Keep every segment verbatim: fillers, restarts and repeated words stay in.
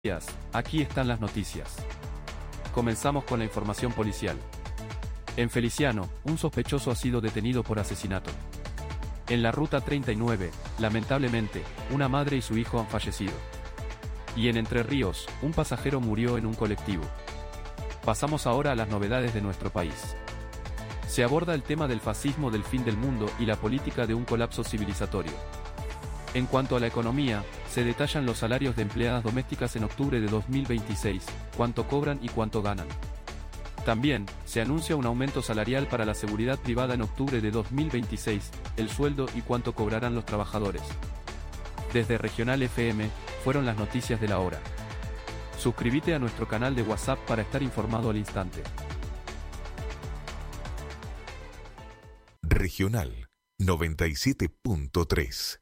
Días, aquí están las noticias. Comenzamos con la información policial. En Feliciano, un sospechoso ha sido detenido por asesinato. En la ruta treinta y nueve, lamentablemente, una madre y su hijo han fallecido. Y en Entre Ríos, un pasajero murió en un colectivo. Pasamos ahora a las novedades de nuestro país. Se aborda el tema del fascismo del fin del mundo y la política de un colapso civilizatorio. En cuanto a la economía, se detallan los salarios de empleadas domésticas en octubre de dos mil veintiséis, cuánto cobran y cuánto ganan. También, se anuncia un aumento salarial para la seguridad privada en octubre de dos mil veintiséis, el sueldo y cuánto cobrarán los trabajadores. Desde Regional F M, fueron las noticias de la hora. Suscríbete a nuestro canal de WhatsApp para estar informado al instante. Regional noventa y siete punto tres.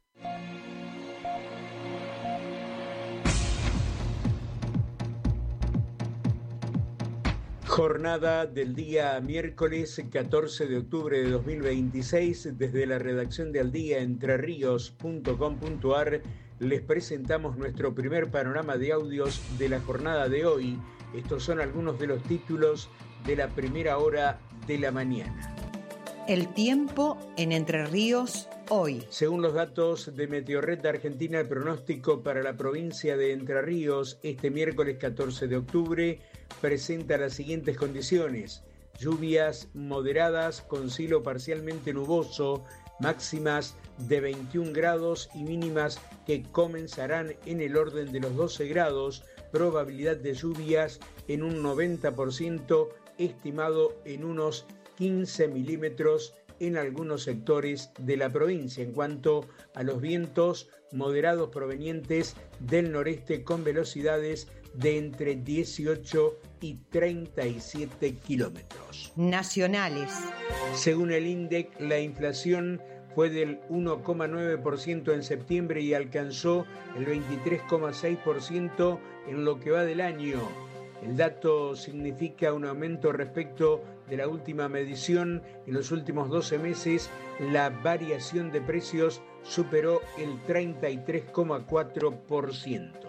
Jornada del día miércoles catorce de octubre de dos mil veintiséis. Desde la redacción de aldía entre ríos punto com punto a r les presentamos nuestro primer panorama de audios de la jornada de hoy. Estos son algunos de los títulos de la primera hora de la mañana. El tiempo en Entre Ríos hoy. Según los datos de Meteorred de Argentina, el pronóstico para la provincia de Entre Ríos este miércoles catorce de octubre presenta las siguientes condiciones: lluvias moderadas con cielo parcialmente nuboso, máximas de veintiún grados y mínimas que comenzarán en el orden de los doce grados, probabilidad de lluvias en un noventa por ciento, estimado en unos quince milímetros en algunos sectores de la provincia. En cuanto a los vientos, moderados provenientes del noreste con velocidades de entre dieciocho y treinta y siete kilómetros. Nacionales. Según el INDEC, la inflación fue del uno coma nueve por ciento en septiembre y alcanzó el veintitrés coma seis por ciento en lo que va del año. El dato significa un aumento respecto de la última medición. En los últimos doce meses, la variación de precios superó el treinta y tres coma cuatro por ciento.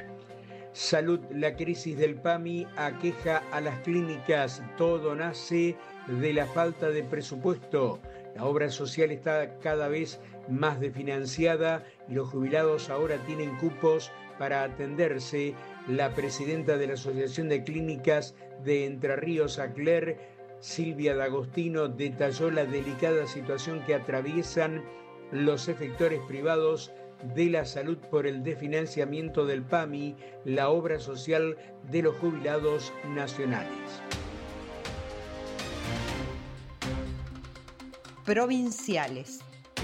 Salud, la crisis del PAMI aqueja a las clínicas. Todo nace de la falta de presupuesto. La obra social está cada vez más desfinanciada y los jubilados ahora tienen cupos para atenderse. La presidenta de la Asociación de Clínicas de Entre Ríos, ACLER, Silvia D'Agostino, detalló la delicada situación que atraviesan los efectores privados de la salud por el desfinanciamiento del PAMI, la obra social de los jubilados nacionales. Provinciales.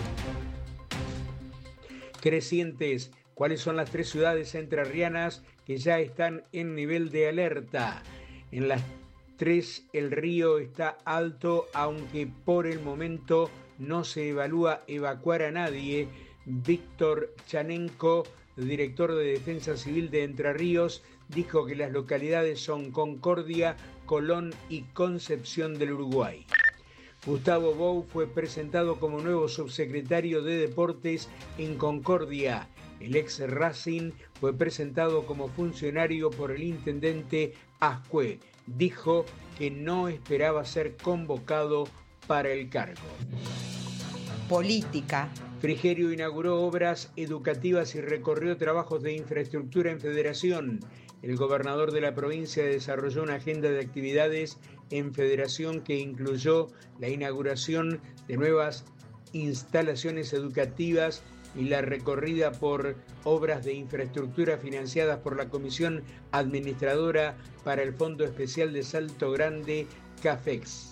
Crecientes. ¿Cuáles son las tres ciudades entrerrianas que ya están en nivel de alerta? En las tres el río está alto, aunque por el momento no se evalúa evacuar a nadie. Víctor Chanenko, director de Defensa Civil de Entre Ríos, dijo que las localidades son Concordia, Colón y Concepción del Uruguay. Gustavo Bou fue presentado como nuevo subsecretario de Deportes en Concordia. El ex Racing fue presentado como funcionario por el intendente Ascue. Dijo que no esperaba ser convocado para el cargo. Política. Frigerio inauguró obras educativas y recorrió trabajos de infraestructura en Federación. El gobernador de la provincia desarrolló una agenda de actividades en Federación que incluyó la inauguración de nuevas instalaciones educativas y la recorrida por obras de infraestructura financiadas por la Comisión Administradora para el Fondo Especial de Salto Grande, CAFEX.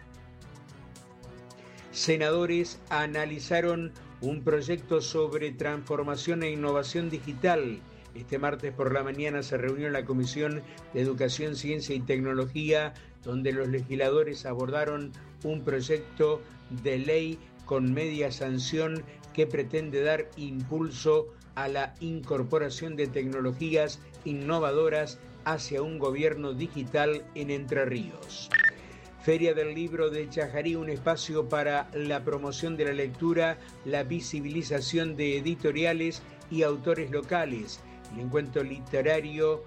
Senadores analizaron un proyecto sobre transformación e innovación digital. Este martes por la mañana se reunió la Comisión de Educación, Ciencia y Tecnología, donde los legisladores abordaron un proyecto de ley con media sanción que pretende dar impulso a la incorporación de tecnologías innovadoras hacia un gobierno digital en Entre Ríos. Feria del Libro de Chajarí, un espacio para la promoción de la lectura, la visibilización de editoriales y autores locales. el encuentro literario